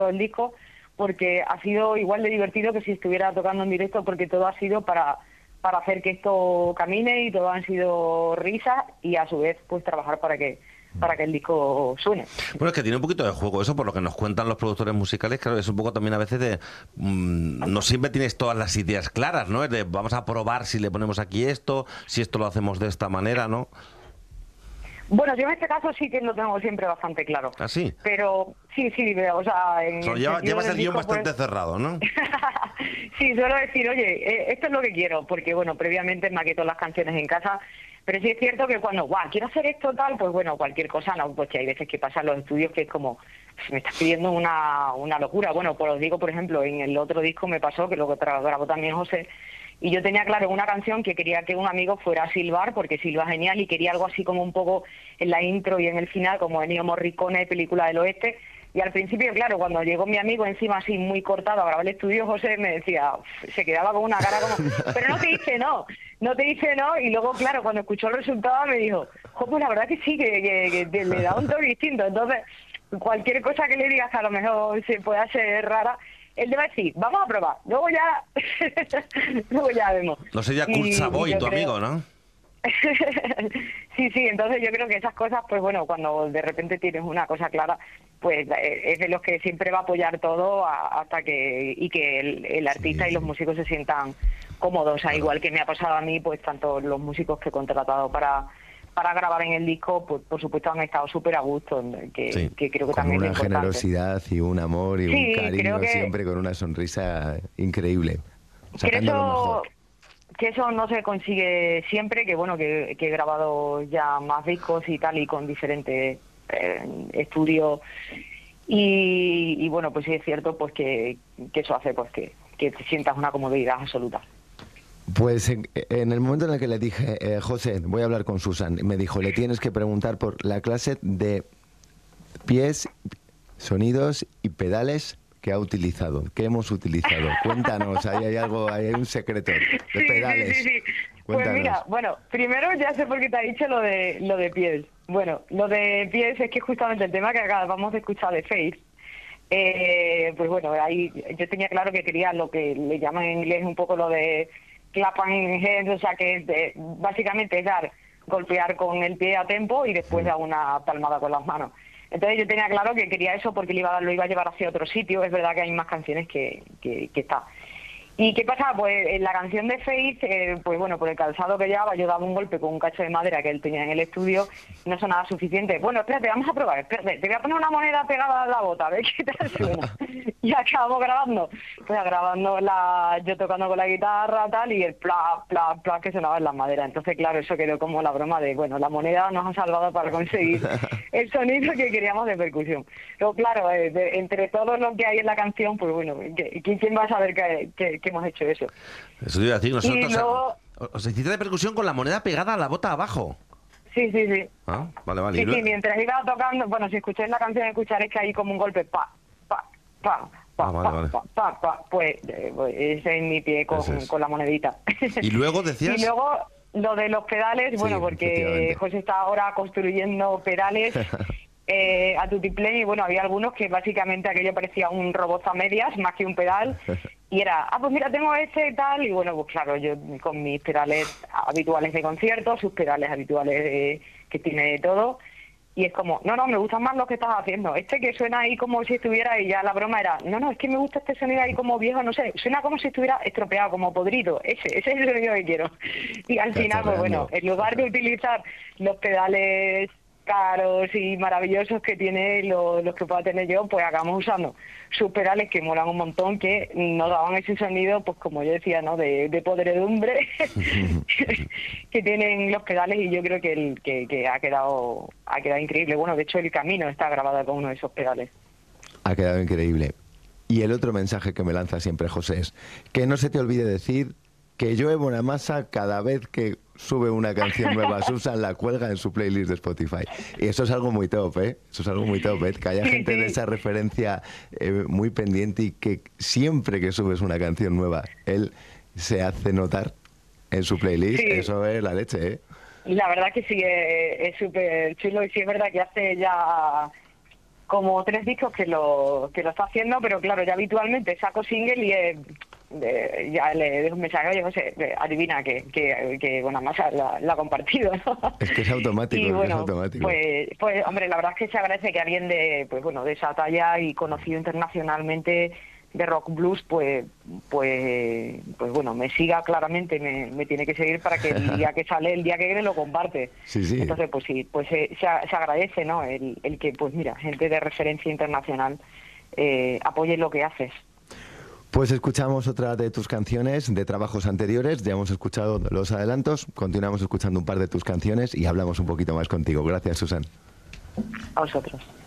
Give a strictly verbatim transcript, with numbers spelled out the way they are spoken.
el disco, porque ha sido igual de divertido que si estuviera tocando en directo, porque todo ha sido para para hacer que esto camine y todo han sido risas y a su vez pues trabajar para que para que el disco suene. Bueno, es que tiene un poquito de juego eso, por lo que nos cuentan los productores musicales, claro, es un poco también a veces de... Mmm, no siempre tienes todas las ideas claras, ¿no? Es de vamos a probar si le ponemos aquí esto, si esto lo hacemos de esta manera, ¿no? Bueno, yo en este caso sí que lo tengo siempre bastante claro. ¿Ah, sí? Pero sí, sí, o sea... En o sea, lleva, llevas el guión bastante pues... cerrado, ¿no? Sí, suelo decir, oye, esto es lo que quiero, porque bueno, previamente maqueto las canciones en casa, pero sí es cierto que cuando, guau, quiero hacer esto tal, pues bueno, cualquier cosa, no, pues que hay veces que pasa en los estudios que es como, me estás pidiendo una, una locura. Bueno, pues os digo, por ejemplo, en el otro disco me pasó, que luego grabó también José, y yo tenía claro una canción que quería que un amigo fuera a silbar, porque silba genial, y quería algo así como un poco en la intro y en el final, como Ennio Morricone, película del oeste. Y al principio, claro, cuando llegó mi amigo encima así muy cortado a grabar el estudio, José me decía, se quedaba con una cara como, pero no te dice no, no te dice no. Y luego, claro, cuando escuchó el resultado me dijo, jo, pues la verdad que sí, que, que, que le da un toque distinto. Entonces, cualquier cosa que le digas que a lo mejor se pueda hacer rara, él le va a decir, vamos a probar, luego ya, luego ya vemos. No sería Kurt Savoy, tu amigo, ¿no? Sí, sí, entonces yo creo que esas cosas, pues bueno, cuando de repente tienes una cosa clara, pues es de los que siempre va a apoyar todo a, hasta que y que el, el artista sí, y los músicos se sientan cómodos, o sea, igual que me ha pasado a mí, pues tanto los músicos que he contratado para para grabar en el disco, pues por supuesto han estado súper a gusto, que, sí, que creo que con también una es importante. Generosidad y un amor y sí, un cariño que... siempre con una sonrisa increíble, sacando lo mejor. Que eso no se consigue siempre, que bueno, que, que he grabado ya más discos y tal, y con diferentes eh, estudios, y, y bueno, pues sí es cierto pues que, que eso hace pues que, que te sientas una comodidad absoluta. Pues en, en el momento en el que le dije, eh, José, voy a hablar con Susan, me dijo, le tienes que preguntar por la clase de pies, sonidos y pedales que ha utilizado, que hemos utilizado. Cuéntanos, ahí hay algo, ahí hay un secreto de sí, pedales. Sí, sí, sí. Pues mira, bueno, primero ya sé por qué te ha dicho lo de lo de pies. Bueno, lo de pies es que justamente el tema que acabamos de escuchar de Faith, eh, pues bueno, ahí yo tenía claro que quería lo que le llaman en inglés un poco lo de clap and hands, o sea que es de, básicamente es dar, golpear con el pie a tempo y después dar una palmada con las manos. Entonces yo tenía claro que quería eso porque lo iba, lo iba a llevar hacia otro sitio. Es verdad que hay más canciones que, que, que está. ¿Y qué pasa? Pues en la canción de Faith, eh, pues bueno, por el calzado que llevaba, yo daba un golpe con un cacho de madera que él tenía en el estudio, no sonaba suficiente. Bueno, espérate, vamos a probar, espérate, te voy a poner una moneda pegada a la bota, a ver qué tal suena. Y acabamos grabando, pues grabando la, yo tocando con la guitarra tal, y el pla, pla, pla que sonaba en la madera. Entonces, claro, eso quedó como la broma de, bueno, la moneda nos ha salvado para conseguir el sonido que queríamos de percusión. Pero claro, eh, de, entre todo lo que hay en la canción, pues bueno, ¿quién va a saber que, que, que hemos hecho eso? Eso te iba a decir, nosotros... Y luego, os hiciste de percusión con la moneda pegada a la bota abajo. Sí, sí, sí. Ah, vale, vale. Sí, sí, mientras iba tocando, bueno, si escucháis la canción, escucharéis que hay como un golpe, pa, pa, pa, pa, ah, vale, pa, vale. pa, pa, pa, pues, eh, pues ese es mi pie con, es. con la monedita. Y luego decías... Y luego lo de los pedales, bueno, sí, porque José está ahora construyendo pedales eh, a tutiplén, y bueno, había algunos que básicamente aquello parecía un robot a medias, más que un pedal, y era, ah, pues mira, tengo este y tal, y bueno, pues claro, yo con mis pedales habituales de concierto, sus pedales habituales de, que tiene de todo, y es como, no, no, me gustan más los que estás haciendo, este que suena ahí como si estuviera, y ya la broma era, no, no, es que me gusta este sonido ahí como viejo, no sé, suena como si estuviera estropeado, como podrido, ese, ese es el sonido que quiero. Y al final, pues bueno, en lugar de utilizar los pedales caros y maravillosos que tiene los, los que pueda tener yo, pues acabamos usando sus pedales que molan un montón, que nos daban ese sonido, pues como yo decía, ¿no?, de, de podredumbre que tienen los pedales, y yo creo que, el, que, que ha quedado ha quedado increíble. Bueno, de hecho el camino está grabado con uno de esos pedales. Ha quedado increíble. Y el otro mensaje que me lanza siempre José es que no se te olvide decir que llueve una masa cada vez que sube una canción nueva. Susan la cuelga en su playlist de Spotify. Y eso es algo muy top, ¿eh? Eso es algo muy top, ¿eh? Que haya gente de esa referencia eh, muy pendiente, y que siempre que subes una canción nueva, él se hace notar en su playlist. Sí. Eso es la leche, ¿eh? La verdad que sí, es súper chulo, y sí es verdad que hace ya como tres discos que lo que lo está haciendo, pero claro, ya habitualmente saco single y eh, eh, ya le dejo un mensaje, oye, José, eh, adivina que, que, que bueno, más la, la ha compartido, ¿no? Es que es automático, y, es, bueno, que es automático. Pues, pues, hombre, la verdad es que se agradece que alguien de, pues bueno, de esa talla y conocido internacionalmente de rock blues, pues, pues, pues bueno, me siga claramente, me, me tiene que seguir para que el día que sale, el día que viene lo comparte. Sí, sí. Entonces, pues sí, pues se, se, se agradece, ¿no? El, el que, pues mira, gente de referencia internacional eh, apoye lo que haces. Pues escuchamos otra de tus canciones de trabajos anteriores, ya hemos escuchado los adelantos, continuamos escuchando un par de tus canciones y hablamos un poquito más contigo. Gracias, Susan. A vosotros.